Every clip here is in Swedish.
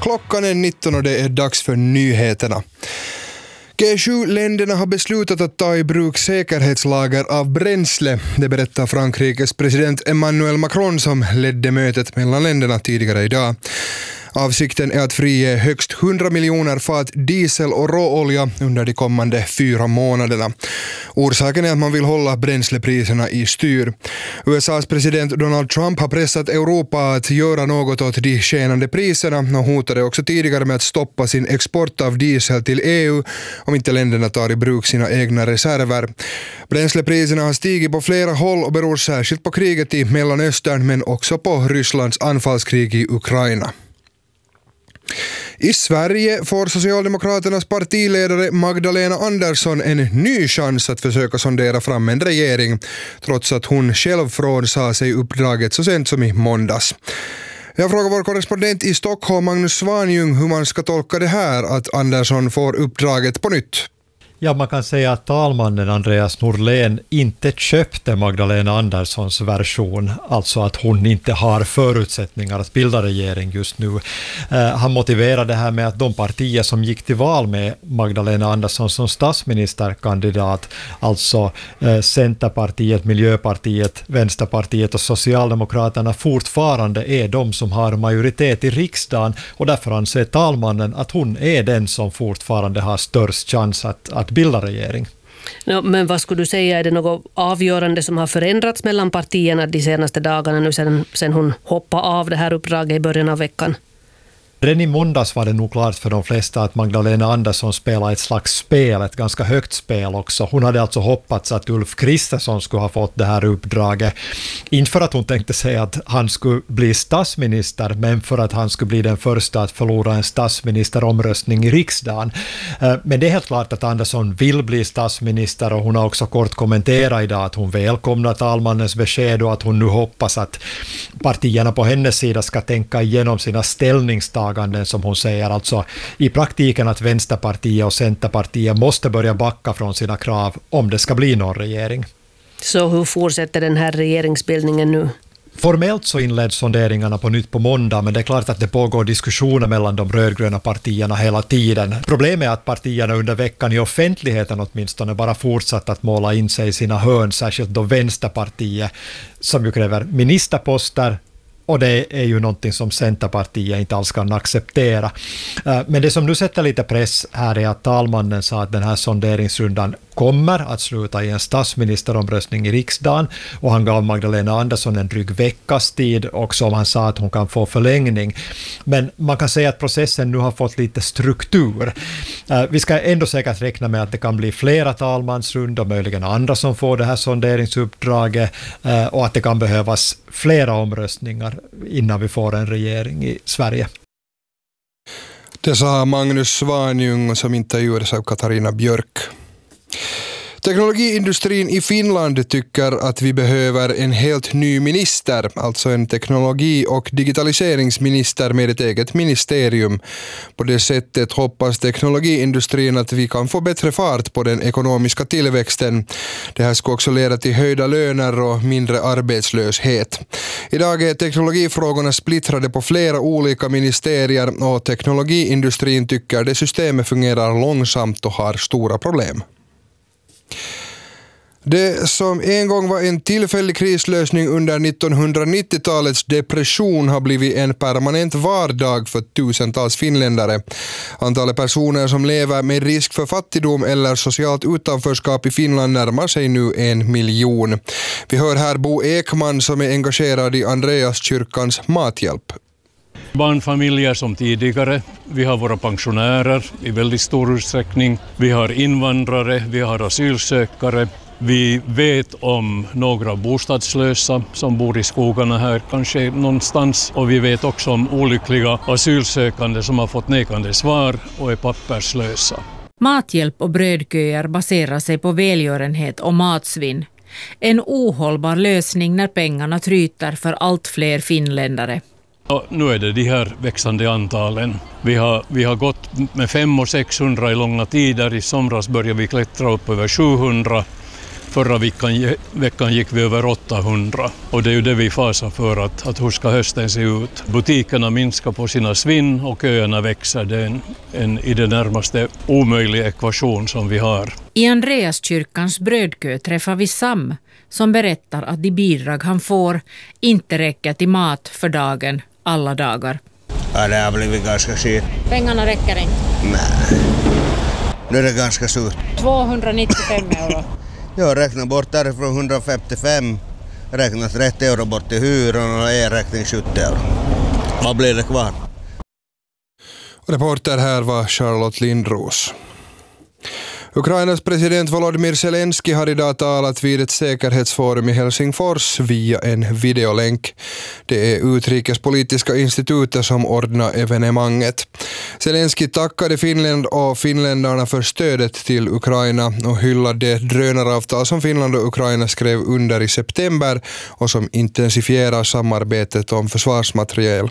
Klockan är 19 och det är dags för nyheterna. G7-länderna har beslutat att ta i bruk säkerhetslager av bränsle. Det berättar Frankrikes president Emmanuel Macron som ledde mötet mellan länderna tidigare idag. Avsikten är att frige högst 100 miljoner fat diesel och råolja under de kommande 4 månaderna. Orsaken är att man vill hålla bränslepriserna i styr. USAs president Donald Trump har pressat Europa att göra något åt de skenande priserna och hotade också tidigare med att stoppa sin export av diesel till EU om inte länderna tar i bruk sina egna reserver. Bränslepriserna har stigit på flera håll och beror särskilt på kriget i Mellanöstern men också på Rysslands anfallskrig i Ukraina. I Sverige får Socialdemokraternas partiledare Magdalena Andersson en ny chans att försöka sondera fram en regering, trots att hon själv frånsade sig uppdraget så sent som i måndags. Jag frågar vår korrespondent i Stockholm, Magnus Svanjung, hur man ska tolka det här att Andersson får uppdraget på nytt. Ja, man kan säga att talmannen Andreas Norlén inte köpte Magdalena Anderssons version, alltså att hon inte har förutsättningar att bilda regering just nu. Han motiverade det här med att de partier som gick till val med Magdalena Andersson som statsministerkandidat, alltså Centerpartiet, Miljöpartiet, Vänsterpartiet och Socialdemokraterna fortfarande är de som har majoritet i riksdagen, och därför anser talmannen att hon är den som fortfarande har störst chans att bilda regering. No, men vad skulle du säga, är det något avgörande som har förändrats mellan partierna de senaste dagarna nu sen hon hoppade av det här uppdraget i början av veckan? Redan i måndags var det nog klart för de flesta att Magdalena Andersson spelade ett slags spel, ett ganska högt spel också. Hon hade alltså hoppats att Ulf Kristersson skulle ha fått det här uppdraget. Inte för att hon tänkte säga att han skulle bli statsminister, men för att han skulle bli den första att förlora en statsministeromröstning i riksdagen. Men det är helt klart att Andersson vill bli statsminister, och hon har också kort kommenterat idag att hon välkomnar talmannens besked och att hon nu hoppas att partierna på hennes sida ska tänka igenom sina ställningstaganden, som hon säger, alltså i praktiken att Vänsterpartiet och Centerpartiet måste börja backa från sina krav om det ska bli någon regering. Så hur fortsätter den här regeringsbildningen nu? Formellt så inleds sonderingarna på nytt på måndag, men det är klart att det pågår diskussioner mellan de rödgröna partierna hela tiden. Problemet är att partierna under veckan i offentligheten åtminstone bara fortsatt att måla in sig i sina hörn, särskilt då Vänsterpartiet som ju kräver ministerposter. Och det är ju någonting som Centerpartiet inte alls kan acceptera. Men det som nu sätter lite press här är att talmannen sa att den här sonderingsrundan kommer att sluta i en statsministeromröstning i riksdagen, och han gav Magdalena Andersson en dryg veckas tid och som han sa att hon kan få förlängning. Men man kan säga att processen nu har fått lite struktur. Vi ska ändå säkert räkna med att det kan bli flera talmansrundor, möjligen andra som får det här sonderingsuppdraget, och att det kan behövas flera omröstningar innan vi får en regering i Sverige. Det sa Magnus Svanjung som intervjuades av Katarina Björk. Teknologiindustrin i Finland tycker att vi behöver en helt ny minister, alltså en teknologi- och digitaliseringsminister med ett eget ministerium. På det sättet hoppas teknologiindustrin att vi kan få bättre fart på den ekonomiska tillväxten. Det här ska också leda till höjda löner och mindre arbetslöshet. Idag är teknologifrågorna splittrade på flera olika ministerier, och teknologiindustrin tycker det systemet fungerar långsamt och har stora problem. Det som en gång var en tillfällig krislösning under 1990-talets depression har blivit en permanent vardag för tusentals finländare. Antalet personer som lever med risk för fattigdom eller socialt utanförskap i Finland närmar sig nu 1 miljon. Vi hör här Bo Ekman som är engagerad i Andreaskyrkans mathjälp. Barnfamiljer som tidigare, vi har våra pensionärer i väldigt stor utsträckning, vi har invandrare, vi har asylsökare, vi vet om några bostadslösa som bor i skogarna här kanske någonstans, och vi vet också om olyckliga asylsökande som har fått nekande svar och är papperslösa. Mathjälp och brödköer baserar sig på välgörenhet och matsvinn. En ohållbar lösning när pengarna tryter för allt fler finländare. Och nu är det de här växande antalen. Vi har gått med 500 och 600 i långa tider. I somras började vi klättra upp över 700. Förra veckan gick vi över 800 och det är ju det vi fasar för att hur ska hösten se ut. Butikerna minskar på sina svinn och köerna växer. Det är en i det närmaste omöjlig ekvation som vi har. I Andreaskyrkans brödkö träffar vi Sam som berättar att de bidrag han får inte räcker till mat för dagen alla dagar. Ja, det har blivit ganska skit. Pengarna räcker inte? Nej. Nu är det ganska surt. 295 euro. Jag räknar bort därifrån 155. Räknar 30 euro bort till hyran och e-räkning 70 euro. Vad blir det kvar? Reporter här var Charlotte Lindros. Ukrainas president Volodymyr Zelensky har idag talat vid ett säkerhetsforum i Helsingfors via en videolänk. Det är Utrikespolitiska institutet som ordnar evenemanget. Zelensky tackade Finland och finländarna för stödet till Ukraina och hyllade det drönaravtal som Finland och Ukraina skrev under i september och som intensifierar samarbetet om försvarsmateriel.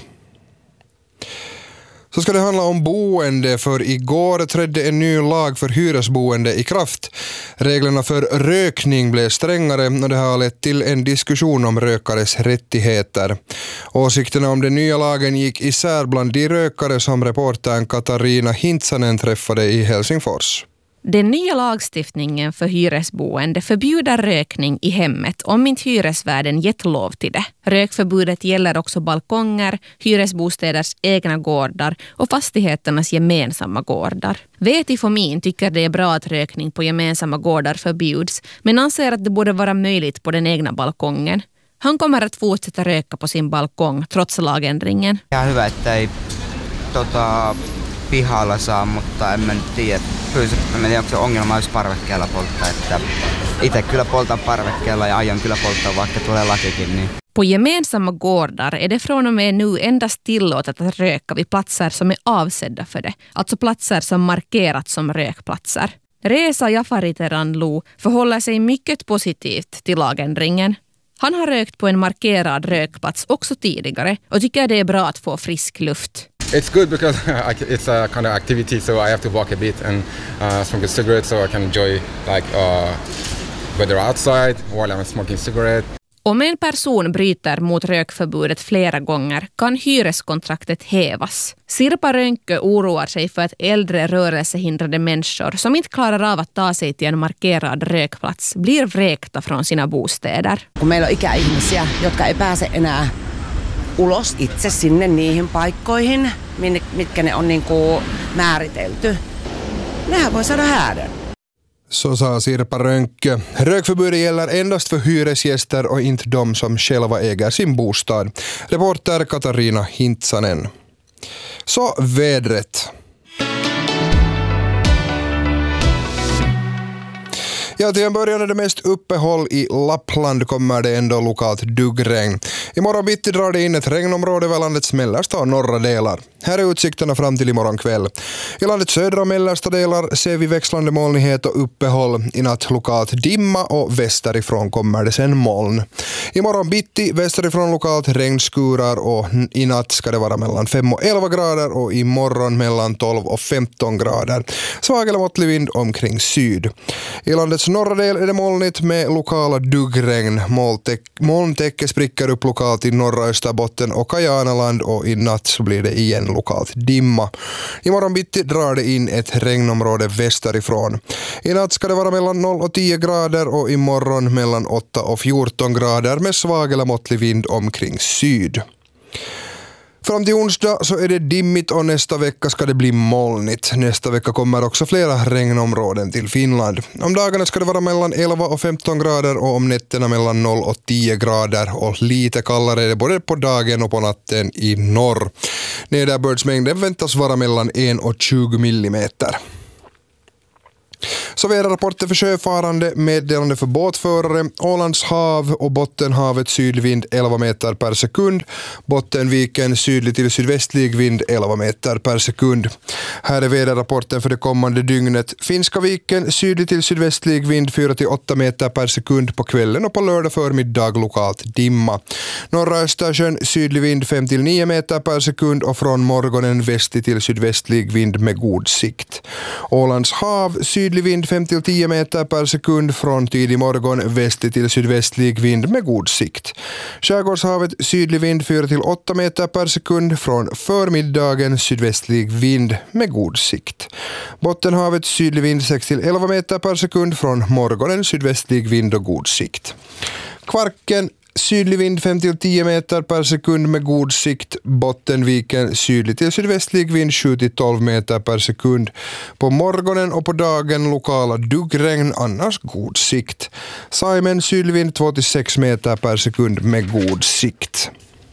Så ska det handla om boende, för igår trädde en ny lag för hyresboende i kraft. Reglerna för rökning blev strängare och det har lett till en diskussion om rökares rättigheter. Åsikterna om den nya lagen gick isär bland de rökare som reportern Katarina Hintsanen träffade i Helsingfors. Den nya lagstiftningen för hyresboende förbjuder rökning i hemmet om inte hyresvärden gett lov till det. Rökförbudet gäller också balkonger, hyresbostäders egna gårdar och fastigheternas gemensamma gårdar. Veti Fomin tycker det är bra att rökning på gemensamma gårdar förbjuds, men anser att det borde vara möjligt på den egna balkongen. Han kommer att fortsätta röka på sin balkong trots lagändringen. Ja hyvä, että ei pihalla saa, mutta en mä nyt tiedä. Mä en tiedä, onko se ongelma jos parvekkeella polttaa. Että itse kyllä poltan parvekkeella ja aion kyllä polttaa, vaikka tulee lakikin. Niin. På gemensamma gårdar är det från och med nu endast tillåtet att röka vid platser som är avsedda för det. Alltså platser som markerats som rökplatser. Reza Jafariteranlu förhåller sig mycket positivt till lagändringen. Han har rökt på en markerad rökplats också tidigare och tycker det är bra att få frisk luft. It's good because it's a kind of activity, so I have to walk a bit and smoke a cigarette so I can enjoy weather outside while I'm smoking cigarette. Om en person bryter mot rökförbudet flera gånger kan hyreskontraktet hävas. Sirpa Rönkö oroar sig för att äldre rörelsehindrade människor som inte klarar av att ta sig till en markerad rökplats blir vräkta från sina bostäder. Kun meillä on ikäihmisiä, jotka ei pääse enää ulos itse sinne niihin paikkoihin, mitkä ne on niinku määritelty. Nehän voi saada häärön. Så sa Sirpa Rönkö. Rökförbudet gäller endast för hyresgäster och inte de som själva äger sin bostad. Reporter Katarina Hintsanen. Så vädret. Ja, till en början är det mest uppehåll i Lappland kommer det ändå lokalt duggregn. Imorgon bitti drar det in ett regnområde över landets mellersta och norra delar. Här är utsikterna fram till imorgon kväll. I landets södra och mellersta delar ser vi växlande molnighet och uppehåll. I natt lokalt dimma och västerifrån kommer det sen moln. Imorgon bitti västerifrån lokalt regnskurar och i natt ska det vara mellan 5 och 11 grader och imorgon mellan 12 och 15 grader. Svag eller måttlig vind omkring syd. I landets norra del är det molnigt med lokala duggregn. Molntäcke spricker upp lokalt i norra Österbotten och Kajanaland och i natt så blir det igen lokalt dimma. Imorgon bitti drar det in ett regnområde västerifrån. I natt ska det vara mellan 0 och 10 grader och imorgon mellan 8 och 14 grader med svag eller måttlig vind omkring syd. Fram till onsdag så är det dimmigt och nästa vecka ska det bli molnigt. Nästa vecka kommer också flera regnområden till Finland. Om dagarna ska det vara mellan 11 och 15 grader och om nätterna mellan 0 och 10 grader och lite kallare är det både på dagen och på natten i norr. Nederbördsmängden väntas vara mellan 1 och 20 millimeter. Så väderrapporter för sjöfarande, meddelande för båtförare, Ålands hav och Bottenhavet sydvind 11 meter per sekund, Bottenviken sydlig till sydvästlig vind 11 meter per sekund. Här är väderrapporten för det kommande dygnet. Finska viken sydlig till sydvästlig vind 4-8 meter per sekund på kvällen och på lördag förmiddag lokalt dimma. Norra Östersjön sydlig vind 5-9 meter per sekund och från morgonen västlig till sydvästlig vind med god sikt. Ålands hav sydlig vind vind 5-10 meter per sekund, från tidig morgon västlig till sydvästlig vind med god sikt. Skärgårdshavet sydlig vind 4-8 meter per sekund, från förmiddagen sydvästlig vind med god sikt. Bottenhavet sydlig vind 6-11 meter per sekund, från morgonen sydvästlig vind och god sikt. Kvarken sydlig vind 5-10 meter per sekund med god sikt. Bottenviken sydlig till sydvästlig vind 7-12 meter per sekund. På morgonen och på dagen lokala duggregn, annars god sikt. Saimen sydlig vind 2-6 meter per sekund med god sikt.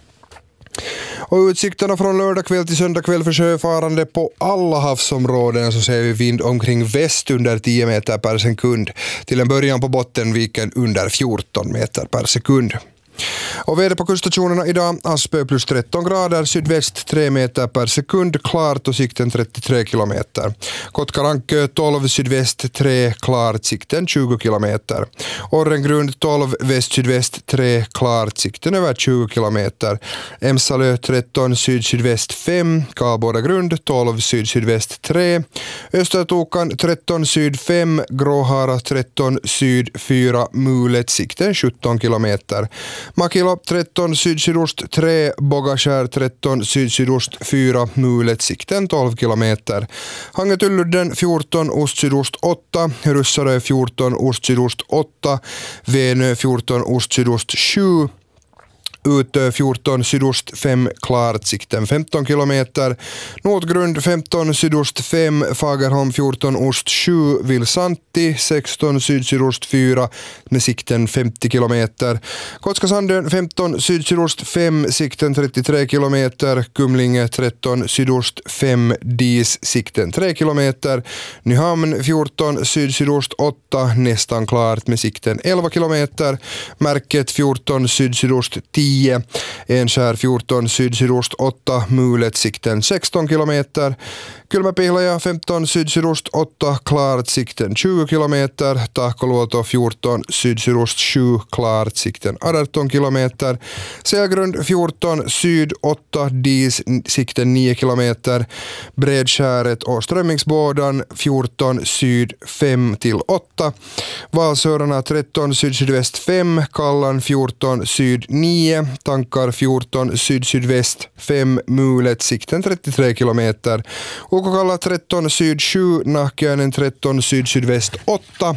Och utsikterna från lördag kväll till söndag kväll för sjöfarande på alla havsområden, så ser vi vind omkring väst under 10 meter per sekund. Till en början på Bottenviken under 14 meter per sekund. Och väder på kuststationerna idag: Aspö plus 13 grader, sydväst 3 meter per sekund, klart och sikten 33 kilometer. Kotkarankö 12, sydväst 3, klart, sikten 20 kilometer. Orrengrund 12, väst-sydväst 3, klart, sikten över 20 kilometer. Emsalö 13, syd-sydväst 5, Karlbordagrund 12, syd-sydväst 3. Östertokan 13, syd 5, Gråhara 13, syd 4, Mulet, sikten 17 kilometer. Makilo 13, syd-sydost 3, Bogaskär 13, syd-sydost 4, Mulet, sikten 12 kilometer. Hangetulludden 14, ost-sydost 8, Russarö 14, ost-sydost 8, Venö 14, ost-sydost 7, Utö 14, sydost 5, klart, sikten 15 kilometer. Nordgrund 15, sydost 5, Fagerholm 14, ost 7, Vilsanti 16, syd-sydost 4 med sikten 50 kilometer. Kotskasandön 15, syd-sydost 5, sikten 33 kilometer. Kumlinge 13, sydost 5, Dis, sikten 3 kilometer. Nyhamn 14, syd-sydost 8, nästan klart med sikten 11 kilometer. Märket 14, syd-sydost 10, Enskär 14, syd-sydost 8, Mulet, sikten 16 kilometer. Kylmäpihlaja 15, syd-sydost 8, klart, sikten 20 kilometer. Tahkoluoto 14, syd-sydost 7, klart, sikten 18 kilometer. Selgrund 14, syd 8, Dis, sikten 9 kilometer. Bredskäret och Strömmingsbådan 14, syd 5-8. Valsörarna 13, syd-sydväst 5, Kallan 14, syd 9, Tankar 14, syd-sydväst 5, Mulet, sikten 33 kilometer. Ukokalla 13, syd 7, Nahkiainen 13, syd-sydväst 8.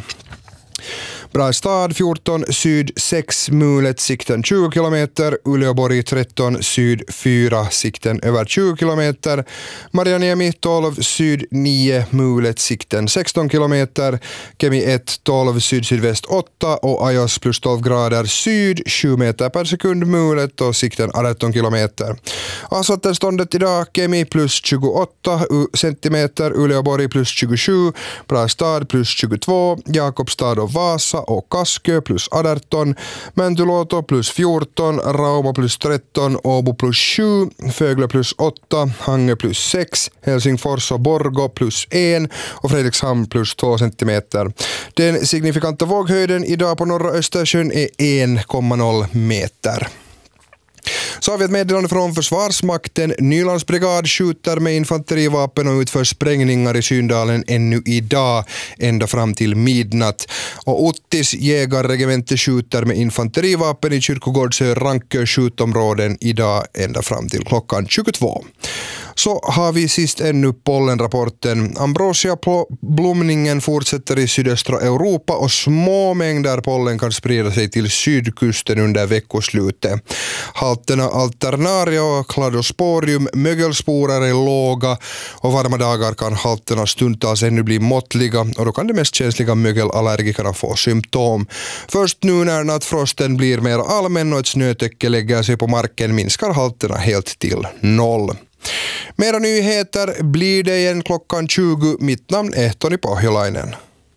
Brastad 14, syd 6, Mulet, sikten 20 kilometer. Uleåborg 13, syd 4, sikten över 20 kilometer. Marianiemi 12, syd 9, Mulet, sikten 16 kilometer. Kemi 1, 12, syd-sydväst 8 och Ajos plus 12 grader syd, 7 meter per sekund, Mulet och sikten 18 kilometer. Asfaltenståndet idag: Kemi plus 28 centimeter, Uleåborg plus 27, Brastad plus 22, Jakobstad och Vasa och Kaskö plus 18, Mäntyluoto plus 14, Rauma plus 13, Åbo plus 7, Fögle plus 8, Hangö plus 6, Helsingfors och Borgå plus 1 och Fredrikshamn plus 2 centimeter. Den signifikanta våghöjden idag på norra Östersjön är 1,0 meter. Så har vi ett meddelande från Försvarsmakten. Nylandsbrigad skjuter med infanterivapen och utför sprängningar i Syndalen ännu idag ända fram till midnatt. Och Uttis jägarregemente skjuter med infanterivapen i Kyrkogårdsö Rankö skjutområden idag ända fram till klockan 22. Så har vi sist ännu pollenrapporten. Ambrosia-blomningen fortsätter i sydöstra Europa och små mängder pollen kan sprida sig till sydkusten under veckoslutet. Halterna alternaria och cladosporium mögelsporer är låga och varma dagar kan halterna stundtals ännu bli måttliga och då kan de mest känsliga mögelallergikerna få symptom. Först nu när nattfrosten blir mer allmän och ett snötäcke lägger sig på marken minskar halterna helt till 0. Mera nyheter blir det igen klockan 20. Mitt namn är Toni Pohjolainen.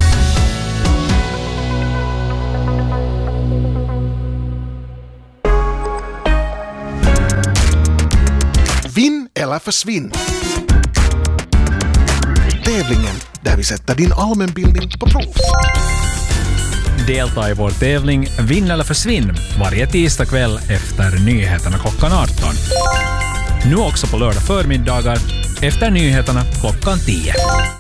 Vinn eller försvinn. Tävlingen där vi sätter din allmänbildning på prov. Delta i vår tävling Vinn eller försvinn varje tisdag kväll efter nyheterna klockan 18. Nu också på lördag förmiddagar efter nyheterna klockan 10.